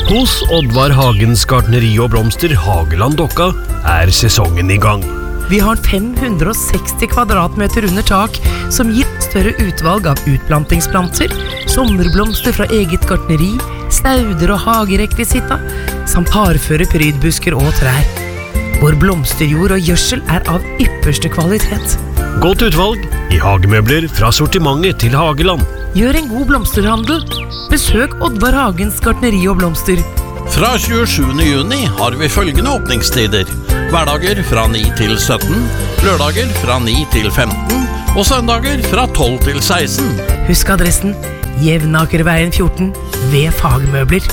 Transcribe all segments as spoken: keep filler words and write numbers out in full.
Hos Oddvar Hagens gartneri og blomster Hageland Dokka er sesongen i gang. Vi har fem hundre og seksti kvadratmeter under tak, som gir større utvalg av utplantingsplanter, sommerblomster fra eget gartneri, stauder og hagerekvisita, samt hardføre prydbusker og trær. Vår blomsterjord og gjødsel er av ypperste kvalitet. Godt utvalg i hagemøbler fra sortimentet til Hageland. Gjør en god blomsterhandel. Besøk Oddvar Hagens gartneri og blomster. Fra tjuesjuende juni har vi følgende åpningstider. Hverdager fra ni til sytten, lørdager fra ni til femten, og søndager fra tolv til seksten. Husk adressen Jevnakerveien fjorten ved Fagmøbler.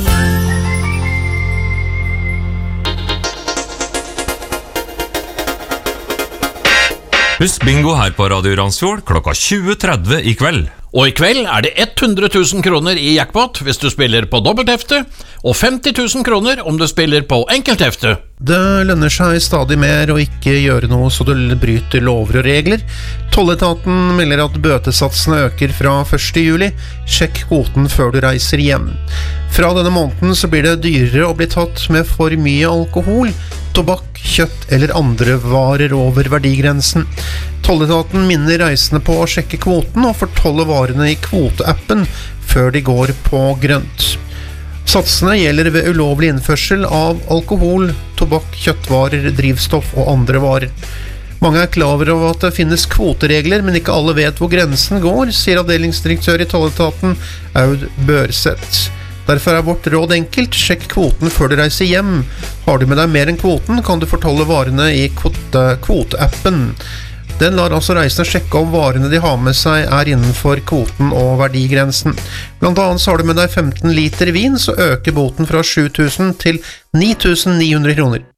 Husk bingo her på Radio Randsfjord klokka tjue tretti i kveld. Og i kveld er det hundre tusen kroner i jackpot hvis du spiller på dobbelthefte, og femti tusen kroner om du spiller på enkelthefte. Det lønner seg stadig mer å ikke gjøre noe så du bryter lover og regler. Tolletaten melder at bøtesatsene øker fra første juli. Sjekk kvoten før du reiser hjem. Fra denne måneden så blir det dyrere å bli tatt med for mye alkohol, tobakk, kjøtt eller andre varer over verdigrensen. Tolletaten minner reisende på å sjekke kvoten og fortolle varene i kvoteappen før de går på grønt. Satsene gjelder ved ulovlig innførsel av alkohol, tobakk, kjøttvarer, drivstoff og andre varer. Mange er klar over at det finnes kvoteregler, men ikke alle vet hvor grensen går, sier avdelingsdirektør i Tolletaten Aud Børseth. Derfor er vårt råd enkelt, sjekk kvoten før du reiser hjem. Har du med deg mer enn kvoten, kan du fortolle varene i kvote, kvoteappen. Den lar altså reisende sjekke om varene de har med seg er innenfor kvoten og verdigrensen. Blant annet så har du med deg femten liter vin, så øker boten fra sju tusen til ni tusen ni hundre kroner.